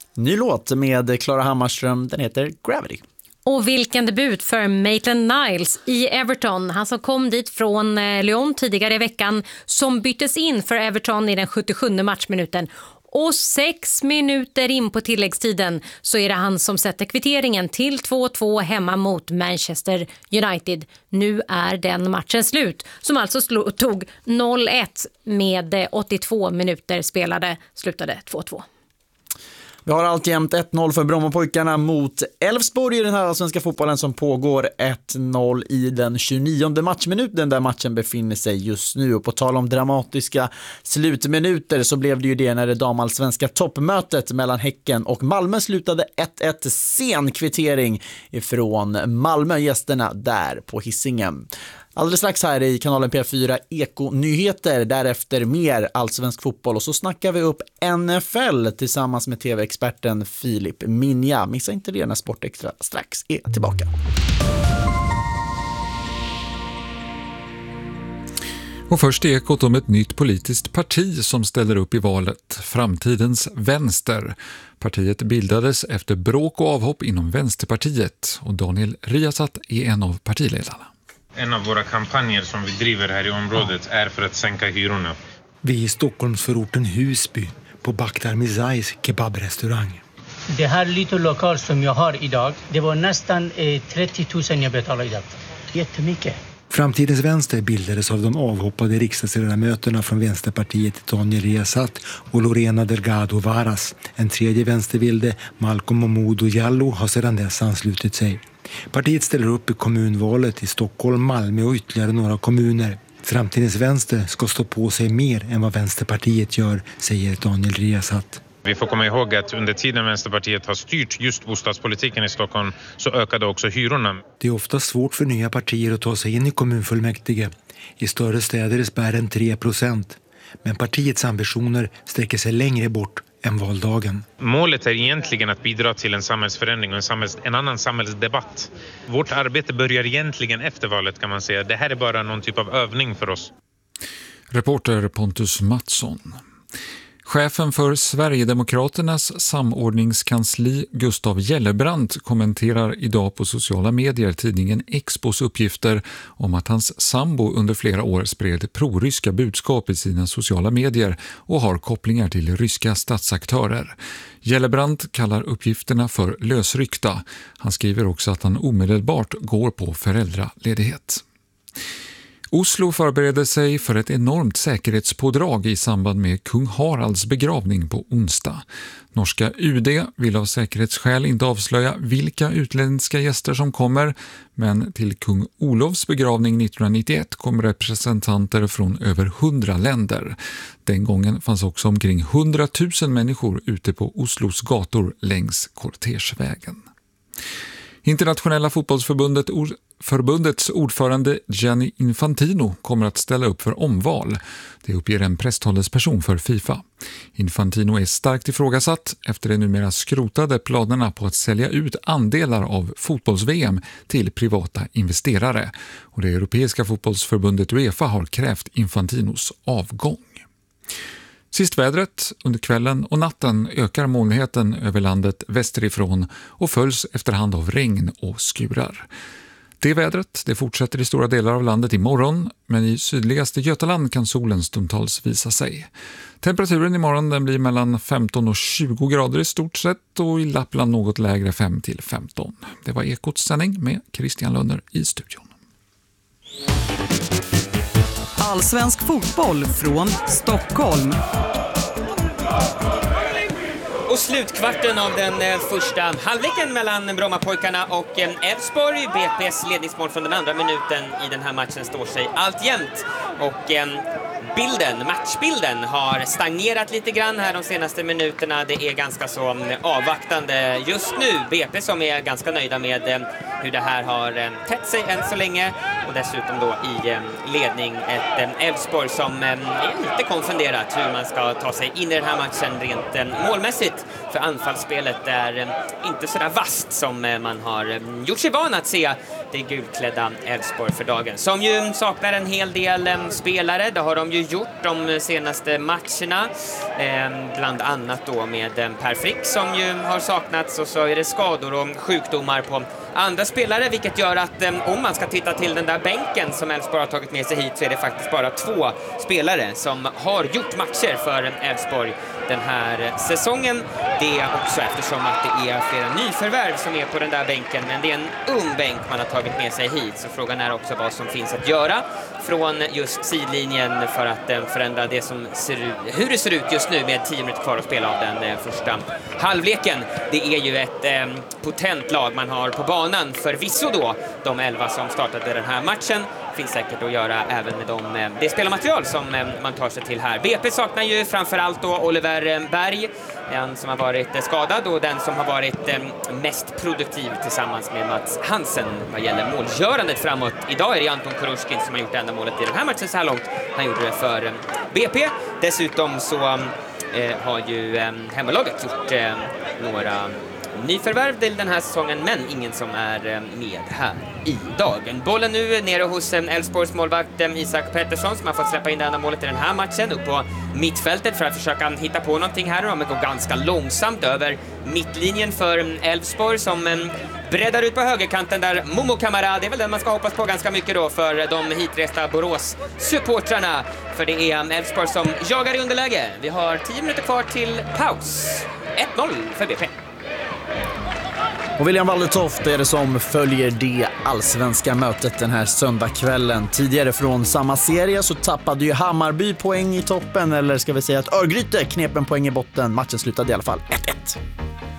Ny låt med Klara Hammarström, den heter Gravity. Och vilken debut för Maitland Niles i Everton. Han som kom dit från Lyon tidigare i veckan, som byttes in för Everton i den 77:e matchminuten. Och 6 minuter in på tilläggstiden så är det han som sätter kvitteringen till 2-2 hemma mot Manchester United. Nu är den matchen slut, som alltså tog 0-1 med 82 minuter spelade, slutade 2-2. Vi har alltjämt 1-0 för Brommapojkarna mot Elfsborg i den här svenska fotbollen som pågår 1-0 i den 29:e matchminuten där matchen befinner sig just nu. Och på tal om dramatiska slutminuter så blev det ju det när det damallsvenska toppmötet mellan Häcken och Malmö slutade 1-1, sen kvittering ifrån Malmö-gästerna där på Hisingen. Alldeles strax här i kanalen P4 Eko-nyheter, därefter mer allsvensk fotboll och så snackar vi upp NFL tillsammans med tv-experten Filip Minja. Missa inte det när Sportextra strax är tillbaka. Och först Ekot om ett nytt politiskt parti som ställer upp i valet, Framtidens vänster. Partiet bildades efter bråk och avhopp inom Vänsterpartiet och Daniel Riazat är en av partiledarna. En av våra kampanjer som vi driver här i området är för att sänka hyrorna. Vi är i Stockholmsförorten Husby på Bakhtar Mizais kebabrestaurang. Det här lite lokal som jag har idag, det var nästan 30 000 jag betalade idag. Jättemycket. Framtidens vänster bildades av de avhoppade riksdagsledamöterna från Vänsterpartiet Daniel Riazat och Lorena Delgado Varas. En tredje vänstervilde, Malcolm Momodou Jallow, har sedan dess anslutit sig. Partiet ställer upp i kommunvalet i Stockholm, Malmö och ytterligare några kommuner. Framtidens vänster ska stå på sig mer än vad Vänsterpartiet gör, säger Daniel Riazat. Vi får komma ihåg att under tiden Vänsterpartiet har styrt just bostadspolitiken i Stockholm så ökade också hyrorna. Det är ofta svårt för nya partier att ta sig in i kommunfullmäktige. I större städer är spärren 3%. Men partiets ambitioner sträcker sig längre bort än valdagen. Målet är egentligen att bidra till en samhällsförändring och en annan samhällsdebatt. Vårt arbete börjar egentligen efter valet, kan man säga. Det här är bara någon typ av övning för oss. Reporter Pontus Mattsson. Chefen för Sverigedemokraternas samordningskansli Gustav Gellebrand kommenterar idag på sociala medier tidningen Expos uppgifter om att hans sambo under flera år spred proryska budskap i sina sociala medier och har kopplingar till ryska statsaktörer. Gellebrand kallar uppgifterna för lösryckta. Han skriver också att han omedelbart går på föräldraledighet. Oslo förbereder sig för ett enormt säkerhetspådrag i samband med kung Haralds begravning på onsdag. Norska UD vill av säkerhetsskäl inte avslöja vilka utländska gäster som kommer, men till kung Olofs begravning 1991 kom representanter från över 100 länder. Den gången fanns också omkring 100 000 människor ute på Oslos gator längs Kortersvägen. Internationella fotbollsförbundets ordförande Gianni Infantino kommer att ställa upp för omval. Det uppger en presstalesperson för FIFA. Infantino är starkt ifrågasatt efter de numera skrotade planerna på att sälja ut andelar av fotbolls-VM till privata investerare. Och det europeiska fotbollsförbundet UEFA har krävt Infantinos avgång. Sist vädret, under kvällen och natten ökar molnigheten över landet västerifrån och följs efterhand av regn och skurar. Det vädret det fortsätter i stora delar av landet imorgon, men i sydligaste Götaland kan solen stundtals visa sig. Temperaturen imorgon den blir mellan 15 och 20 grader i stort sett och i Lappland något lägre 5-15. Det var Ekots sändning med Christian Lönner i studion. Allsvensk fotboll från Stockholm. Och slutkvarten av den första halvleken mellan Brommapojkarna och Elfsborg. BP:s ledningsmål från den andra minuten i den här matchen står sig alltjämt. Och matchbilden har stagnerat lite grann här de senaste minuterna. Det är ganska så avvaktande just nu. BP som är ganska nöjda med hur det här har tätt sig än så länge. Och dessutom då i ledning ett Elfsborg som är lite konfunderat hur man ska ta sig in i den här matchen rent målmässigt. För anfallsspelet är inte sådär vast som man har gjort sig van att se det gulklädda Elfsborg för dagen. Som ju saknar en hel del spelare, det har de ju gjort de senaste matcherna. Bland annat då med Per Frick som ju har saknats, och så är det skador och sjukdomar på andra spelare, vilket gör att om man ska titta till den där bänken som Elfsborg har tagit med sig hit, så är det faktiskt bara 2 spelare som har gjort matcher för Elfsborg den här säsongen. Det är också eftersom att det är flera nyförvärv som är på den där bänken, men det är en ung bänk man har tagit med sig hit, så frågan är också vad som finns att göra från just sidlinjen för att förändra det som ser ut, hur det ser ut just nu med 10 minuter kvar att spela av den första halvleken. Det är ju ett potent lag man har på banan, förvisso då de 11 som startade den här matchen. Finns säkert att göra även med det spelarmaterial som man tar sig till här. BP saknar ju framförallt då Oliver Berg, den som har varit skadad och den som har varit mest produktiv tillsammans med Mats Hansen vad gäller målgörandet framåt. Idag är det Anton Kurushkin som har gjort enda målet i den här matchen så här långt. Han gjorde det för BP. Dessutom så har ju hemmalaget gjort några nyförvärv till den här säsongen, men ingen som är med här idag. Bollen nu nere hos Elfsborgs målvakt Isak Pettersson som har fått släppa in det enda målet i den här matchen upp på mittfältet för att försöka hitta på någonting här. De går ganska långsamt över mittlinjen för Elfsborg som breddar ut på högerkanten där Momo Kamara, det är väl den man ska hoppas på ganska mycket då för de hitresta Borås-supportrarna. För det är Elfsborg som jagar i underläge. Vi har 10 minuter kvar till paus. 1-0 för BP. Och William Wallertoft är det som följer det allsvenska mötet den här söndagskvällen. Tidigare från samma serie så tappade ju Hammarby poäng i toppen, eller ska vi säga att Örgryte knep en poäng i botten. Matchen slutade i alla fall 1-1.